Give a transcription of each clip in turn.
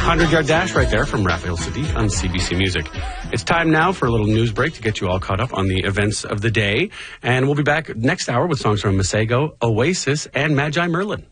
100-yard dash right there from Raphael Sadiq on CBC Music. It's time now for a little news break to get you all caught up on the events of the day. And we'll be back next hour with songs from Masego, Oasis, and Magi Merlin.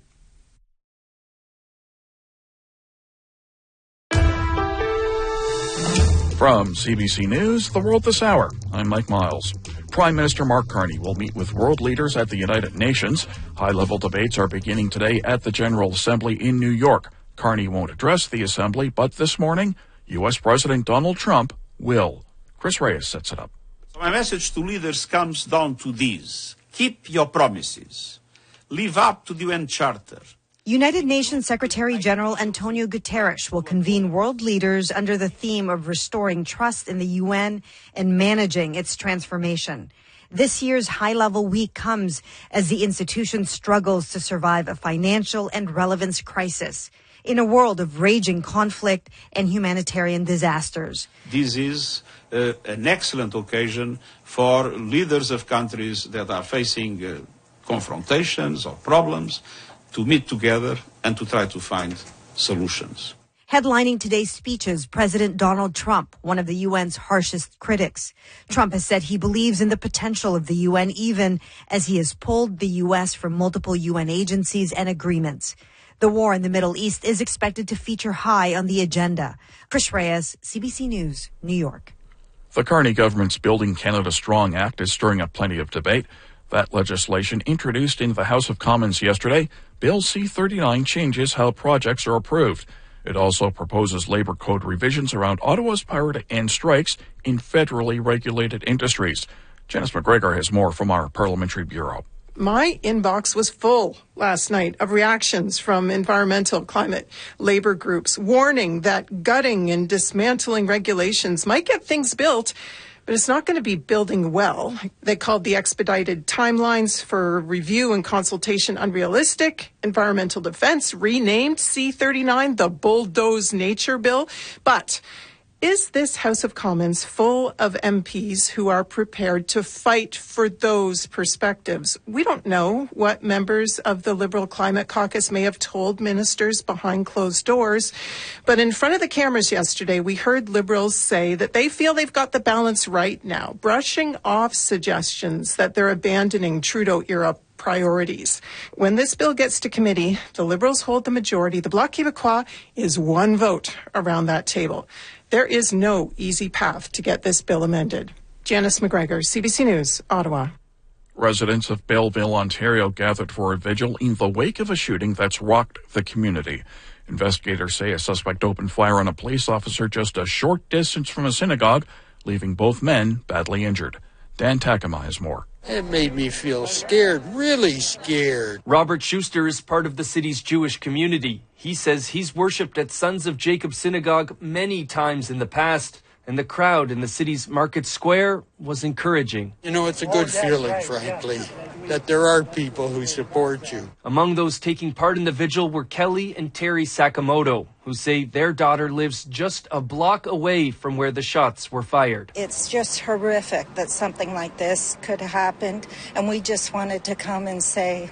From CBC News, The World This Hour, I'm Mike Miles. Prime Minister Mark Carney will meet with world leaders at the United Nations. High-level debates are beginning today at the General Assembly in New York. Carney won't address the assembly, but this morning, U.S. President Donald Trump will. Chris Reyes sets it up. So my message to leaders comes down to these. Keep your promises. Live up to the UN Charter. United Nations Secretary General Antonio Guterres will convene world leaders under the theme of restoring trust in the UN and managing its transformation. This year's high-level week comes as the institution struggles to survive a financial and relevance crisis in a world of raging conflict and humanitarian disasters. This is an excellent occasion for leaders of countries that are facing confrontations or problems to meet together and to try to find solutions. Headlining today's speeches, President Donald Trump, one of the UN's harshest critics. Trump has said he believes in the potential of the UN, even as he has pulled the U.S. from multiple UN agencies and agreements. The war in the Middle East is expected to feature high on the agenda. Chris Reyes, CBC News, New York. The Carney government's Building Canada Strong Act is stirring up plenty of debate. That legislation, introduced in the House of Commons yesterday, Bill C-39 changes how projects are approved. It also proposes labor code revisions around Ottawa's power to end strikes in federally regulated industries. Janice McGregor has more from our Parliamentary Bureau. My inbox was full last night of reactions from environmental climate labor groups warning that gutting and dismantling regulations might get things built, but it's not going to be building well. They called the expedited timelines for review and consultation unrealistic. Environmental Defense renamed C-39 the Bulldoze Nature Bill. But is this House of Commons full of MPs who are prepared to fight for those perspectives? We don't know what members of the Liberal Climate Caucus may have told ministers behind closed doors, but in front of the cameras yesterday, we heard Liberals say that they feel they've got the balance right now, brushing off suggestions that they're abandoning Trudeau-era priorities. When this bill gets to committee, the Liberals hold the majority. The Bloc Québécois is one vote around that table. There is no easy path to get this bill amended. Janice McGregor, CBC News, Ottawa. Residents of Belleville, Ontario gathered for a vigil in the wake of a shooting that's rocked the community. Investigators say a suspect opened fire on a police officer just a short distance from a synagogue, leaving both men badly injured. Dan Takema has more. It made me feel scared, really scared. Robert Schuster is part of the city's Jewish community. He says he's worshipped at Sons of Jacob Synagogue many times in the past, and the crowd in the city's Market Square was encouraging. You know, it's a good feeling, frankly, that there are people who support you. Among those taking part in the vigil were Kelly and Terry Sakamoto, who say their daughter lives just a block away from where the shots were fired. It's just horrific that something like this could have happened, and we just wanted to come and say,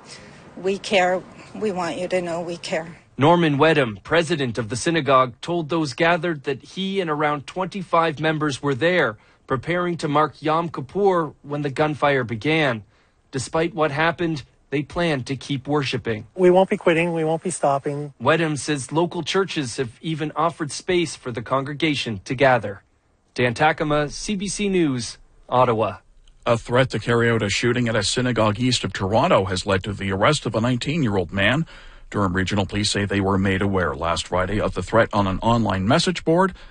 we care. We want you to know we care. Norman Wedham, president of the synagogue, told those gathered that he and around 25 members were there, preparing to mark Yom Kippur when the gunfire began. Despite what happened, they plan to keep worshiping. We won't be quitting. We won't be stopping. Wedham says local churches have even offered space for the congregation to gather. Dan Takema, CBC News, Ottawa. A threat to carry out a shooting at a synagogue east of Toronto has led to the arrest of a 19-year-old man. Durham Regional Police say they were made aware last Friday of the threat on an online message board.